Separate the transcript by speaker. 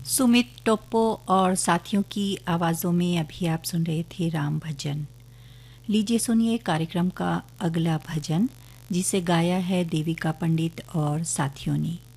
Speaker 1: सुमित टोप्पो और साथियों की आवाज़ों में अभी आप सुन रहे थे राम भजन। लीजिए सुनिए कार्यक्रम का अगला भजन, जिसे गाया है देविका पंडित और साथियों ने।